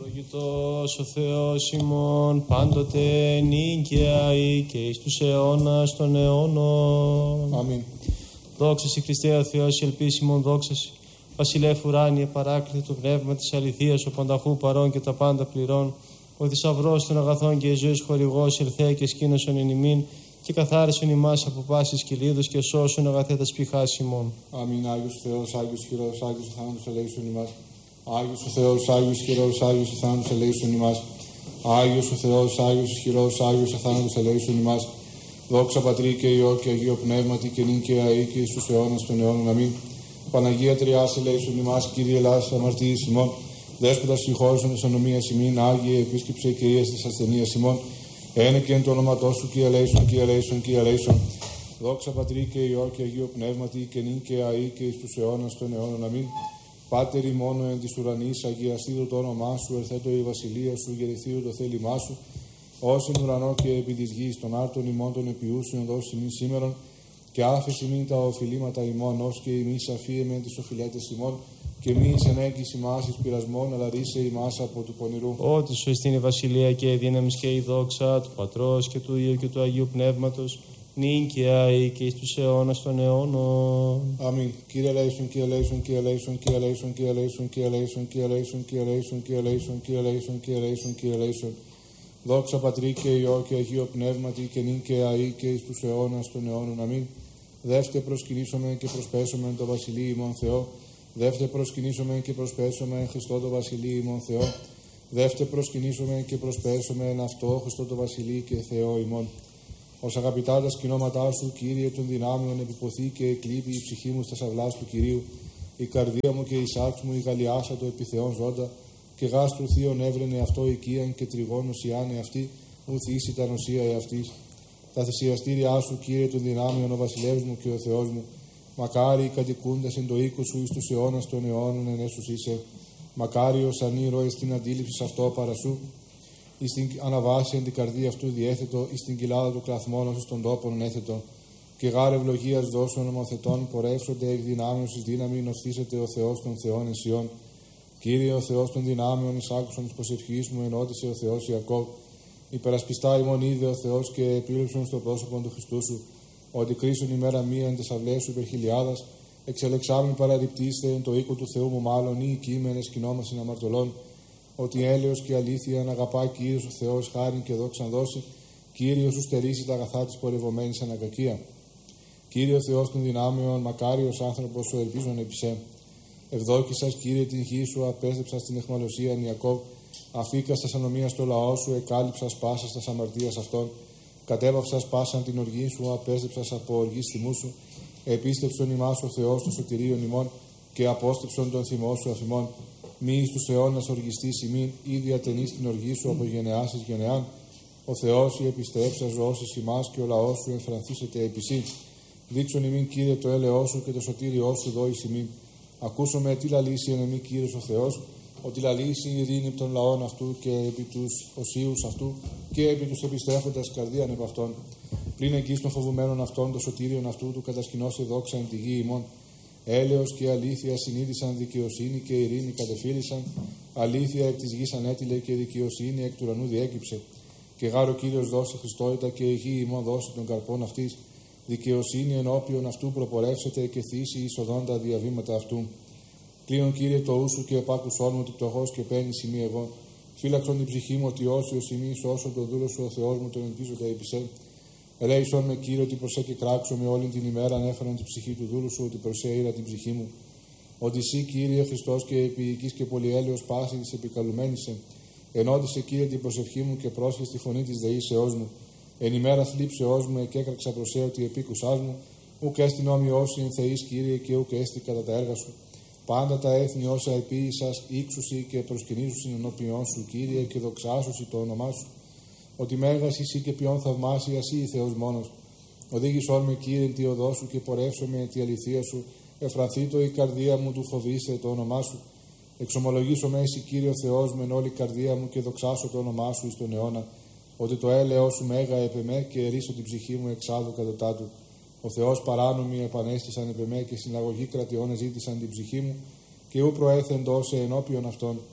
Ευλογητός ο Θεός ημών πάντοτε νίκαια ή και εις τους αιώνας των αιώνων. Αμήν. Δόξα σοι Χριστέ ο Θεός, ελπίσιμον δόξα σοι. Βασιλεύ ουράνιε παράκλητο του πνεύμα της αληθείας, ο πανταχού παρών και τα πάντα πληρών. Ο θησαυρός των αγαθών και ζωής χορηγός, ελθέ και σκήνωσον εν ημίν και καθάρισον ημάς από πάσης κυλίδους και σώσον αγαθέτας πηχάς ημών. Αμήν. Άγιος Θεός, Άγιος χειρός, Άγιος ο θάνατος ελέησον ημάς. Άγιος ο Θεός, Άγιος χειρός, Άγιος ο θάνατος ελέησον ημάς. Άγιος ο Θεός, Άγιος χειρός, Άγιος ο θάνατος ελέησον ημάς. Δόξα Πατρί και Υιό και Αγίο Πνεύματι και νυν και αεί και εις τους αιώνας των αιώνων. Αμήν. Παναγία Τριάς ελέησον ημάς, Κύριε Ελλάς αμαρτίης ημών. Δέσποτα συγχώρησον εις ονομίας ημίν, Άγιε επίσκεψε και ίες της ασθενείας ημών. Ένε και εν το όνοματό σου, Κύριε ελέησον, Κύριε ελέησον, Κύριε ελέησον. Δόξα Πατρί και Υιό και Αγίο Πνεύματι και νυν και αεί και εις τους αιώνας των αιώνων. Αμήν. Πάτερ ημών εν της ουρανής, αγιαστήτω το όνομά σου, ερθέτω η βασιλεία σου, γεννηθήτω το θέλημά σου, ως εν ουρανό και επί της γης, των άρτων ημών των επιούσιων δώσει ημίν σήμερον, και άφεση μην τα οφειλήματα ημών, ως και ημείς αφίεμεν τις οφειλέτες ημών, και μη εις ενέγγις ημάς εις πειρασμόν, αλλά ρίσε ημάς από του πονηρού. Ότι σου εστίν η βασιλεία και η δύναμη και η δόξα του Πατρός και του Υιού και του Αγίου Πνεύματος, νυν και αεί και εις τους αιώνας των αιώνων. Αμήν. Κύριε ελέησον, Κύριε ελέησον, Κύριε ελέησον, Κύριε ελέησον, Κύριε ελέησον, Κύριε ελέησον, Κύριε ελέησον, Κύριε ελέησον, Κύριε ελέησον, Κύριε ελέησον, Κύριε ελέησον, Κύριε ελέησον. Δόξα Πατρί και Υιό και Αγίο Πνεύματι και νυν και αεί και εις τους αιώνας των αιώνων. Αμήν. Δεύτε προσκυνήσομεν και προσπέσομεν το Βασιλείο ημών Θεό. Δεύτε προσκυνήσομεν και προσπέσομεν Χριστό το Βασιλείο ημών Θεό. Δεύτε προσκυνήσομεν και προσπέσομεν αυτό Χριστό το Βασιλείο και Θεό ημών. Ως αγαπητά τα σκηνώματά σου, Κύριε των δυνάμεων, επιποθεί και εκλείπει η ψυχή μου στα σαυλάς του Κυρίου, η καρδία μου και η σάξ μου, η γαλιάσα το επιθεών ζώντα, και γάστρου θείον έβρενε αυτό οικίαν και τριγώνος ιάνε αυτή, ουθήσει τα νοσία εαυτής. Τα θυσιαστήριά σου, Κύριε των δυνάμεων, ο Βασιλεύς μου και ο Θεός μου, μακάρι οι κατοικούντας εν το οίκο σου εις τους αιώνας των αιώνων εν έσους είσαι. Μακάριος ανήρωες την αντίληψη αυτό παρασού, εις την αναβάση εν την καρδία αυτού διέθετο, εις την κοιλάδα του κλαθμόνος εις των τόπων έθετο. Και γάρ ευλογίας δώσεων ομοθετών πορεύσονται εκ δυνάμεως εις δύναμη νοφθήσεται ο Θεός των Θεών εσιών. Κύριε ο Θεός των δυνάμεων, εις άκουσον εις προσευχής μου ενώτησε ο Θεός Ιακώβ. Υπερασπιστά ημών είδε ο Θεός και επίληψον στο πρόσωπο του Χριστού σου, ότι κρίσουν ημέρα μία εν τες αυλές σου υπερχιλιάδας, εξελεξάμην παραρριπτήστε εν το οίκο του Θεού μου μάλλον ή κείμενες κοινόμασιν αμαρτωλών, ότι έλεος και αλήθεια να αγαπά Κύριος ο Θεός χάριν και δόξαν δώσει, Κύριος σου στερήσει τα αγαθά της πορευομένης ανακακία. Κύριε ο Θεός των δυνάμεων, μακάριος άνθρωπος ο ελπίζων επισέ. Ευδόκησας Κύριε την γη σου, απέστρεψας την αιχμαλωσία Ιακώβ, αφήκας τας ανομίας στο λαό σου, εκάλυψας πάσας τας αμαρτίας αυτών, κατέβαυσας πάσαν την οργή σου, απέστρεψας από οργής θυμού σου, επίστεψον ημάς ο Θεός των σωτηρίων ημών και απόστεψον τον θυμό σου αφημών. Μη εις τους αιώνας οργιστής ημίν, ήδη ατενείς την οργή σου από γενεάς εις γενεάν. Ο Θεός η επιστρέψα ζώσης ημάς και ο λαός σου εμφρανθήσεται επισή. Δείξον ημίν Κύριε το έλεό σου και το σωτήριό σου δώης ημίν. Ακούσομαι τι λαλήσει εν εμεί Κύριος ο Θεός, ότι λαλήσει η ειρήνη των λαών αυτού και επί τους οσίους αυτού και επί τους επιστρέφοντας καρδίαν επ' αυτών. Πλην εκεί των φοβουμένων αυτών το σωτήριον αυτού του κατασκηνώσε δόξα εν τη γη ημών. Έλεος και αλήθεια συνείδησαν, δικαιοσύνη και ειρήνη κατεφύλησαν. Αλήθεια εκ της γης ανέτειλε και δικαιοσύνη εκ του ουρανού διέκυψε. Και γάρο Κύριος δώσει Χριστότητα και η γη ημών δώσει των καρπών αυτής. Δικαιοσύνη ενώπιον αυτού προπορεύσεται και θύσει εισοδόντα διαβήματα αυτού. Κλείον Κύριε το ούσου και επάκουσόν μου ότι πτωχός και παίρνει σημεί εγώ. Φύλαξον την ψυχή μου ότι όσοι ο σημείς όσο το δούλο σου ο Θεός μου τον ελπίζοντα επισέ. Ελέησον με Κύριε ότι προσέ και κράξω με όλη την ημέρα ανέφεραν την ψυχή του δούλου σου ότι προσέ ήρα την ψυχή μου. Ότι εσύ Κύριε Χριστός και επίοικης και πολυέλεος πάση της επικαλουμένησε. Ενώτισε Κύριε την προσευχή μου και πρόσχε στη φωνή της δεήσεώς μου. Εν ημέρα θλίψεώς μου εκέκραξα προσέ ότι επίκουσάς μου. Ουκ έστι όμοιός εν θεής Κύριε και ουκ έστι κατά τα έργα σου. Πάντα τα έθνη όσα επίησας ύξουσι και προσκυνήσουσιν ενώπιον σου, Κύριε, και δοξάσουσι το όνομά σου. Ότι μέγας εσύ και ποιον θαυμάσια εσύ Θεός μόνος. Οδήγησόν με Κύριε τη οδό σου και πορεύσομαι τη αληθεία σου. Εφρανθήτω η καρδία μου του φοβήστε το όνομά σου. Εξομολογήσω με εσύ Κύριε ο Θεός με όλη η καρδία μου και δοξάσω το όνομά σου εις τον αιώνα. Ότι το έλεος σου μέγα επεμέ και ερίσω την ψυχή μου εξάδου κατωτάτου. Ο Θεός παράνομοι επανέστησαν επ' εμέ και συναγωγή κρατιών ζήτησαν την ψυχή μου και ου προέθεντο σε ενώπιον αυτών.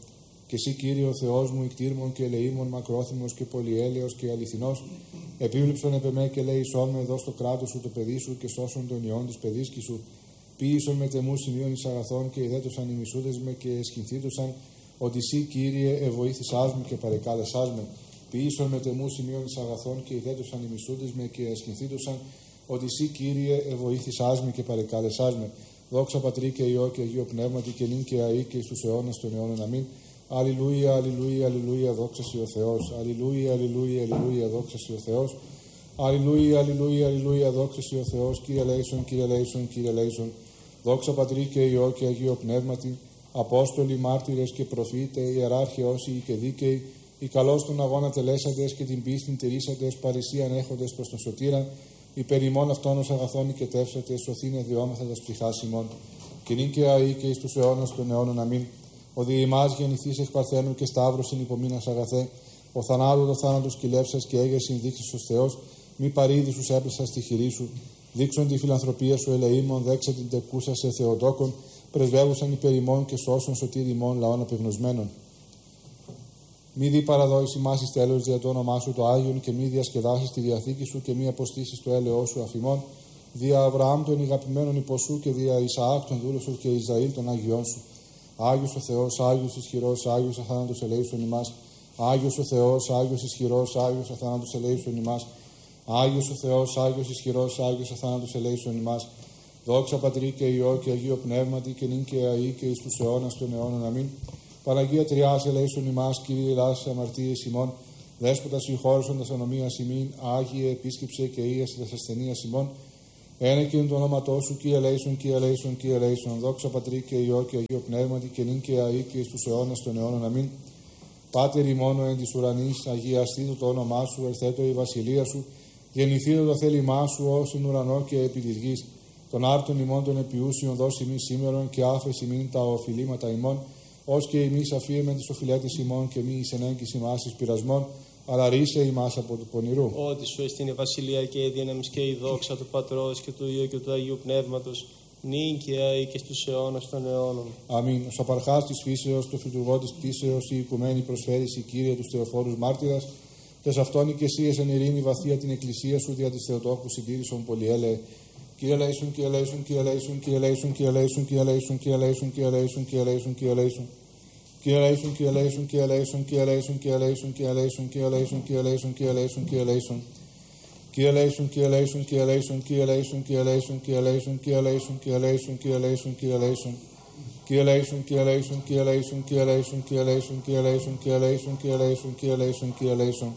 Και εσύ, Κύριε ο Θεός μου, ικτήρμον και ελεήμων, μακρόθυμος και πολυέλεος και αληθινός, επίβλεψον επ' εμέ και λέησόν με εδώ στο κράτος σου το παιδί σου και σώσον τον ιόν της παιδίσκης σου. Ποιήσον με τεμού σημείων εις αγαθών και ιδέτωσαν οι μισούδες με και εσχυνθήτωσαν, ότι εσύ, Κύριε, εβοήθησάς με και παρεκάλεσάς με. Ποιήσον με τεμού σημείων εις αγαθών και ιδέτωσαν οι μισούδες με και εσχυνθήτωσαν, ότι εσύ, Κύριε, εβοήθησάς με και παρεκάλεσάς με. Δόξα Πατρί και Υιό και Αγίο Πνεύματι και νυν και αεί και εις τους αιώνας των αιώνων. Αμήν. Αλληλούια, αλληλούια, αλληλούια, δόξα σοι ο Θεός. Αλληλούια, αλληλούια, αλληλούια, δόξα σοι ο Θεός. Αλληλούια, αλληλούια, αλληλούια, δόξα σοι ο Θεός. Κύριε ελέησον, Κύριε ελέησον, Κύριε ελέησον. Δόξα Πατρί και Υιό και Αγίο Πνεύματι, Απόστολοι, μάρτυρες και προφήτε, ιεράρχοι όσοι και δίκαιοι, οι καλώς τον αγώνα τελέσαντες και την πίστην τηρήσαντες, παρησίαν έχοντες προς τον σωτήρα, υπερ ημών αυτών ως αγαθών οικετεύσατε, σωθήνε διόμεθα τας ψυχάς ημών. Και νυν και αεί και εις τους αιώνας των αιώνων. Αμήν. Ο δι' ημάς γεννηθείς εκ Παρθένου και Σταύρωσιν υπομείνας αγαθέ, ο θανάτου το θάνατος κυλεύσας και έγεσιν δείξεις ως Θεός, μη παρήδη σου έπλεσας στη χειρή σου, δείξον τη φιλανθρωπία σου ελεήμων, δέξα την τεκούσα σε Θεοτόκον, πρεσβεύουσαν υπερ ημών και σώσον σωτήρι ημών λαών απεγνωσμένων. Μη δι παραδόηση μας εις τέλος δια το όνομά σου το Άγιον και μη διασκεδάσεις τη διαθήκη σου και μη αποστήσεις το έλεό σου αφημών, δια Αβραάμ των ηγαπημένων υποσού και δια Ισαάκ των δούλων σου και Ισραήλ των Άγιών σου. Άγιος ο Θεός, Άγιος ισχυρός, Άγιος αθάνατος ελέησον ημάς. Άγιος ο Θεός, Άγιος ισχυρός, Άγιος αθάνατος ελέησον ημάς. Άγιος ο Θεός, Άγιος ισχυρός, Άγιος αθάνατος ελέησον ημάς. Δόξα Πατρί και Υιό και Αγίο Πνεύματι και νυν και αεί και εις τους αιώνας των αιώνων. Αμήν. Παναγία Τριάς ελέησον ημάς, Κύριε ελάς αμαρτίες ημών. Δέσποτας συγχώρεσον τας ανομίας ημίν, Άγιε επίσκεψε και ίασε τας ασθενείας ημών. Ένα και το όνοματό σου, Κύριε ελέησον, Κύριε ελέησον, Κύριε ελέησον. Δόξα Πατρί και Υιό και Αγίο Πνεύματι και νυν και αεί και εις τους αιώνας των αιώνων. Αμήν. Πάτερ ημών εν της ουρανής, αγιαστήτω το όνομά σου, ερθέτω η βασιλεία σου, γεννηθήτω το θέλημά σου ως εν ουρανό και επί της γης. Των άρτων ημών των επιούσιων δώσει ημί σήμερον και άφεση ημίν τα οφειλήματα ημών, ως και ημείς αφίεμεν τις οφειλέτες ημών και μη εις ενέγκης ημάς εις πειρασμών, αλλά ρίσε ημάς από του πονηρού. Ότι σου εστίν η βασιλεία και η δύναμη και η δόξα του Πατρός και του Υιού και του Αγίου Πνεύματος, νυν και αεί και στους αιώνας των αιώνων. Αμήν. Ο απαρχάς της φύσεως, το φυτουργό της κτήσεως, η οικουμένη προσφέρεις η Κύριε τους Θεοφόρους μάρτυρας, τες αυτόν και εσύ εν ειρήνη βαθία την εκκλησία σου δια της Θεοτόκου συντήρησον πολυέλεε. Κύριε ελέησον, Κύριε ελέησον, Κύριε ελέησον, Κύριε ελέησον, Κύριε ελέησον, Κύριε ελέησον, Κύριε ελέησον, Κύριε ελέησον, Κύριε ελέησον, Κύριε ελέησον. Κύριε ελέησον, Κύριε ελέησον, Κύριε ελέησον, Κύριε ελέησον, Κύριε ελέησον, Κύριε ελέησον, Κύριε ελέησον, Κύριε ελέησον, Κύριε ελέησον, Κύριε ελέησον. Κύριε ελέησον, Κύριε ελέησον, Κύριε ελέησον, Κύριε ελέησον, Κύριε ελέησον, Κύριε ελέησον, Κύριε ελέησον, Κύριε ελέησον, Κύριε ελέησον, Κύριε ελέησον. Κύριε ελέησον, Κύριε ελέησον, Κύριε ελέησον, Κύριε ελέησον, Κύριε ελέησον, Κύριε ελέησον, Κύριε ελέησον, Κύριε ελέησον, Κύριε ελέησον, Κύριε ελέησον.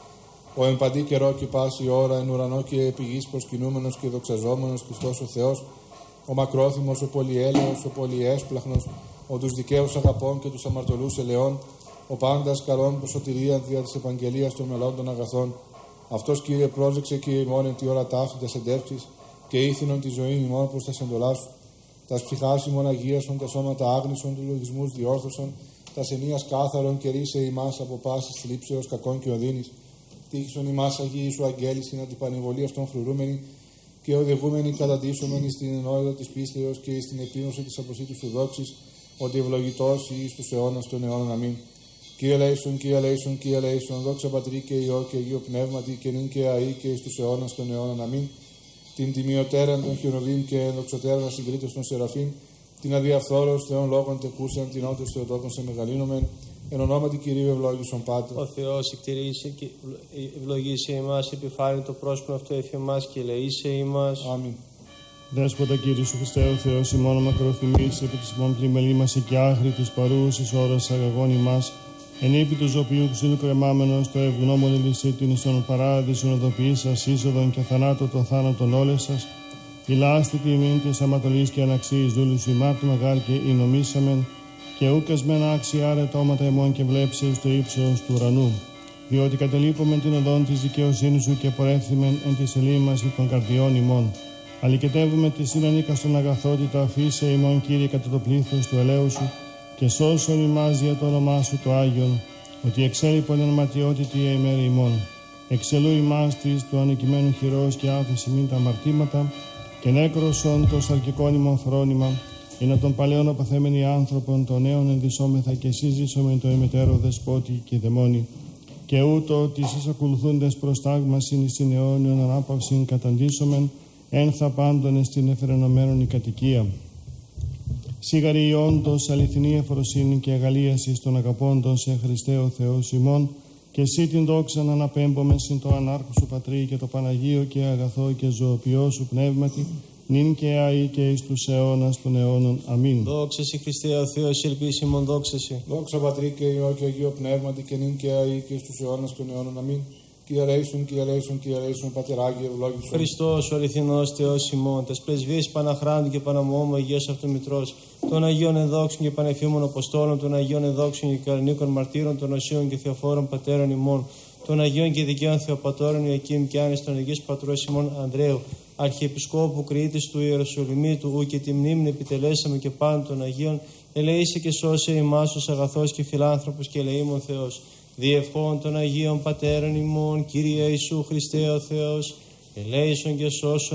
Ο εν παντή καιρό και πάση ώρα, εν ουρανό και επί γης προσκυνούμενος και δοξαζόμενος Χριστός ο Θεός, ο μακρόθυμος, ο πολυέλεος, ο πολυέσπλαχνος, ο τους δικαίους αγαπών και τους αμαρτωλούς ελεών, ο πάντας καρών προς σωτηρία δια της επαγγελίας των μελών των αγαθών. Αυτός, Κύριε, πρόσεξε και ημών εν τη ώρα ταύτη τας εντεύξεις και ήθινον τη ζωή ημών προς τας εντολάς σου. Τας ψυχάς ημών αγίασον, τα σώματα άγνησον, του λογισμούς διόρθωσον, τας ενίας κάθαρον και ρίσε ημάς από πάσης θλίψεως κακών και οδύνης. Τύχησον ημάς Αγίοι σου αγγέλης στην αντιπανεβολή αυτών φρουρούμενη και οδηγούμενη καταντήσομενη στην ενότητα της πίστεως και στην επίγνωση της αποσύτου σου δόξης, ότι ευλογητός εις τους αιώνας των αιώνων. Αμήν. Κύριε ελέησον, Κύριε ελέησον, Κύριε ελέησον, δόξα Πατρί και Υιό και Αγίο Πνεύματι και νυν και αεί και εις τους αιώνας των αιώνων. Αμήν. Την τιμιωτέραν των χειροβήμ και ενδοξωτέραν συγκρίτως των Σεραφείμ, την αδιαφθόρως Θεών λόγων τεκούσαν, την ότος Θεοτόκον σε μεγαλύνομεν, εν ονόματι Κυρίου ευλόγησον Πάτερ. Ο Θεός εκτηρήσει και ευλογήσει εμάς, επιφάνει το πρόσωπο αυτό εφ' εμάς και ελεήσε ημάς. Αμήν. Δέσποτα Κύριε σου Χριστέ ο Θεός ημών μακροθυμής επί της ημών πλημελή μας και άχρη της παρούσης ώρας αγαγών ημάς, εν ύπη του ζωπιού ξύλου κρεμάμενος, το ευγνώμων ελισίτην εις τον παράδεισον οδοποιής σας είσοδον και θανάτω των θάνατων όλες σας, ηλάστητη ημίν της αματολής και αναξίης δούλου σου ημάρτη μεγάλ και εινομήσαμεν, και ούκας μεν άξια αρετώματα ημών και βλέψεως το ύψος του ουρανού. Διότι κατελείπομεν την οδόν της δικαιοσύνης σου και πορεύθυμεν εν της ελίμασης των καρδιών ημών. Αλικετεύουμε τη συνανίκαστον αγαθότητα, αφήσε ημών Κύριε κατά το πλήθος του ελέου σου και σώσον ημάς για το όνομά σου το Άγιον, ότι εξέλιπον εν ματιότητη ημέρη ημών. Εξελού ημάς της του ανεκειμένου χειρός και άφηση μην τα αμαρτήματα και νέκροσον το σαρκικόν ημών φρόνημα, Είναι των παλαιών απαθέμενοι άνθρωπον, των νέων ενδυσόμεθα και σύζησομεν το εμετέρω δεσπότη και δαιμόνι. Και ούτω ότι εις ακολουθούντες προς τάγμασιν εις την αιώνιον ανάπαυσιν καταντήσομεν, ένθα πάντων εστιν εφρενωμένων η κατοικία. Σίγαρη όντως αληθινή εφροσύνη και αγαλίαση των αγαπώντων σε Χριστέ ο Θεός ημών, και εσύ την δόξαν αναπέμπομεν συν το ανάρχου σου Πατρί και το Παναγίο και αγαθό και ζωοποιό σου πνεύματι, νυν και αεί και εις τους αιώνας των αιώνων. Αμήν. Δόξα σοι Χριστέ ο Θεός ελπίσιμον, δόξα σοι. Δόξα Πατρί και Υιό και Αγίο Πνεύματι και νυν και αεί και εις τους αιώνας των αιώνων. Αμήν. Κύριε ελέησον, Κύριε ελέησον, Κύριε ελέησον, Πατεράγι ευλόγησον. Χριστός ο αληθινός Θεός ημών, τες πρεσβείες Παναχράντου και Παναμόμου Αγίας Αυτομητρός, των Αγίων Ενδόξων και Πανεφήμων Αποστόλων, των Αγίων Ενδόξων και Κανονίκων Μαρτύρων, των Οσίων και Θεοφόρων Πατέρων ημών, των Αγίων και Δικαίων Θεοπατώρων Ιωακήμ και Άννης, των Αγίος Πατρός ημών Ανδρέου, Αρχιεπισκόπου Κρήτης του Ιεροσολυμίτου, ου και τη μνήμη επιτελέσαμε και πάντων των Αγίων, ελεήσε και σώσε ημάς ως αγαθός και φιλάνθρωπος και ελεήμων Θεός. Διευχών των Αγίων Πατέρων ημών, Κύριε Ιησού Χριστέ ο Θεός, ελέησον και σώσον